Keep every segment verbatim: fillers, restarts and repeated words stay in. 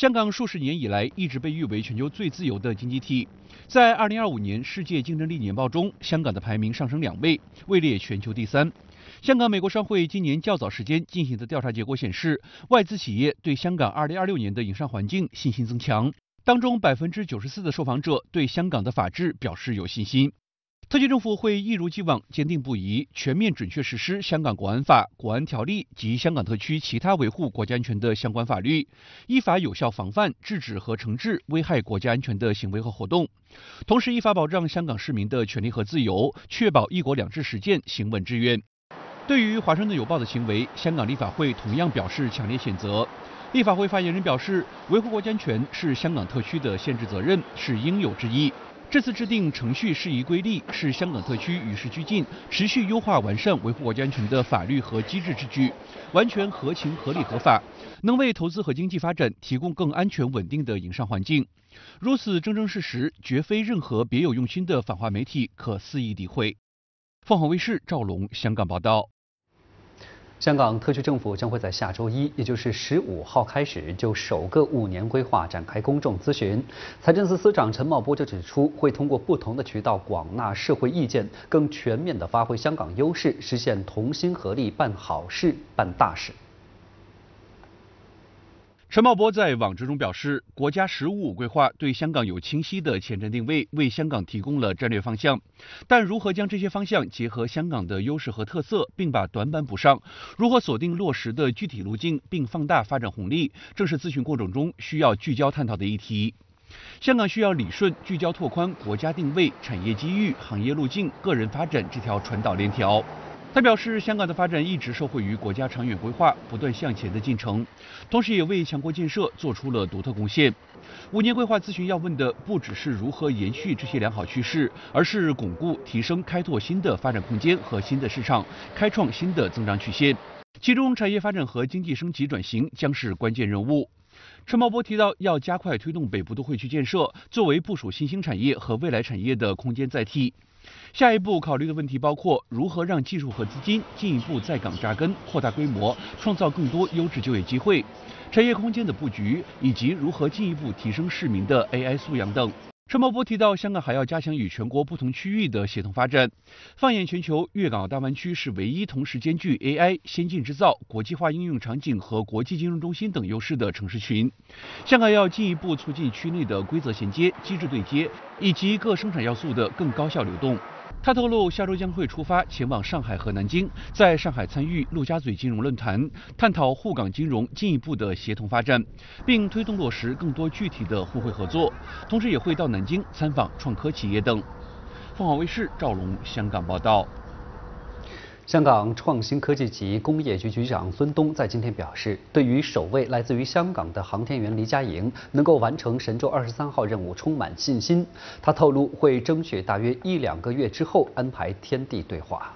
香港数十年以来一直被誉为全球最自由的经济体。在二零二五年世界竞争力年报中，香港的排名上升两位，位列全球第三。香港美国商会今年较早时间进行的调查结果显示，外资企业对香港二零二六年的营商环境信心增强，当中百分之九十四的受访者对香港的法治表示有信心。特区政府会一如既往坚定不移、全面准确实施香港国安法、国安条例及香港特区其他维护国家安全的相关法律，依法有效防范、制止和惩治危害国家安全的行为和活动，同时依法保障香港市民的权利和自由，确保一国两制实践行稳致远。对于华盛顿邮报的行为，香港立法会同样表示强烈谴责。立法会发言人表示，维护国家安全是香港特区的宪制责任，是应有之义。这次制定程序适宜规例，是香港特区与时俱进、持续优化完善维护国家安全的法律和机制之举，完全合情、合理、合法，能为投资和经济发展提供更安全稳定的营商环境。如此铮铮事实，绝非任何别有用心的反华媒体可肆意诋毁。凤凰卫视赵龙香港报道。 香港特区政府将会在下周一，也就是十五号开始，就首个五年规划展开公众咨询。财政司司长陈茂波就指出，会通过不同的渠道广纳社会意见，更全面地发挥香港优势，实现同心合力办好事、办大事。 陈茂波在网志中表示，国家“十五五”规划对香港有清晰的前瞻定位，为香港提供了战略方向。但如何将这些方向结合香港的优势和特色，并把短板补上，如何锁定落实的具体路径，并放大发展红利，正是咨询过程中需要聚焦探讨的议题。香港需要理顺、聚焦拓宽国家定位、产业机遇、行业路径、个人发展这条传导链条。他表示，香港的发展一直受惠于国家长远规划不断向前的进程，同时也为强国建设做出了独特贡献。五年规划咨询要问的不只是如何延续这些良好趋势，而是巩固、提升、开拓新的发展空间和新的市场，开创新的增长曲线。其中，产业发展和经济升级转型将是关键任务。陈茂波提到，要加快推动北部都会区建设，作为部署新兴产业和未来产业的空间载体。下一步考虑的问题包括如何让技术和资金进一步在港扎根、扩大规模，创造更多优质就业机会、产业空间的布局，以及如何进一步提升市民的 A I 素养等。陈茂波提到，香港还要加强与全国不同区域的协同发展。放眼全球，粤港澳大湾区是唯一同时兼具 A I、先进制造、国际化应用场景和国际金融中心等优势的城市群。香港要进一步促进区内的规则衔接、机制对接，以及各生产要素的更高效流动。他透露，下周将会出发前往上海和南京，在上海参与陆家嘴金融论坛，探讨沪港金融进一步的协同发展，并推动落实更多具体的互惠合作。同时也会到南京参访创科企业等。凤凰卫视赵龙香港报道。 香港创新科技及工业局局长孙东在今天表示，对于首位来自于香港的航天员黎佳莹能够完成神舟二十三号任务充满信心。他透露会争取大约一两个月之后安排天地对话。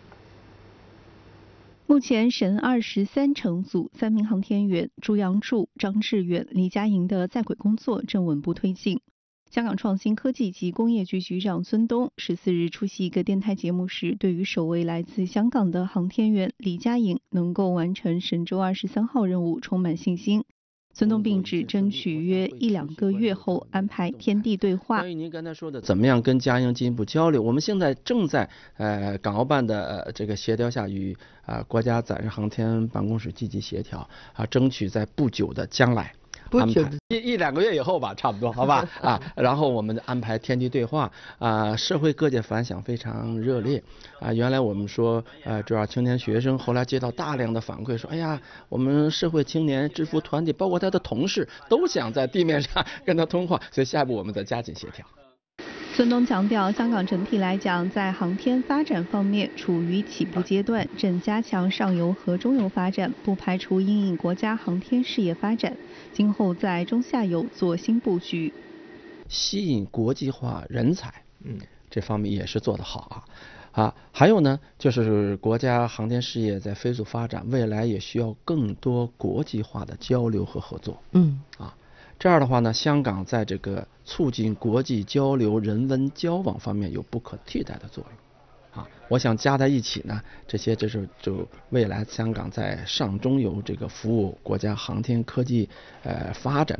目前神二十三乘组三名航天员朱杨柱、张志远、黎佳莹的在轨工作正稳步推进。香港创新科技及工业局局长孙东十四日出席一个电台节目时，对于首位来自香港的航天员黎佳莹能够完成神舟二十三号任务充满信心。孙东并指，争取约一两个月后安排天地对话。 关于您刚才说的，怎么样跟佳莹进一步交流？我们现在正在呃港澳办的、呃、这个协调下，与啊、呃、国家载人航天办公室积极协调啊，争取在不久的将来。安排一一两个月以后吧，差不多，好吧啊，然后我们安排天地对话啊，社会各界反响非常热烈啊。原来我们说呃主要青年学生，后来接到大量的反馈说，哎呀，我们社会青年制服团体，包括他的同事，都想在地面上跟他通话，所以下一步我们再加紧协调。 孙东强调，香港整体来讲，在航天发展方面处于起步阶段，正加强上游和中游发展，不排除因应国家航天事业发展，今后在中下游做新布局。 吸引国际化人才，嗯，这方面也是做得好啊。啊，还有呢，就是国家航天事业在飞速发展，未来也需要更多国际化的交流和合作。嗯，啊。这样的话呢，香港在这个促进国际交流、人文交往方面有不可替代的作用，啊，我想加在一起呢，这些这是就未来香港在上中游这个服务国家航天科技呃发展。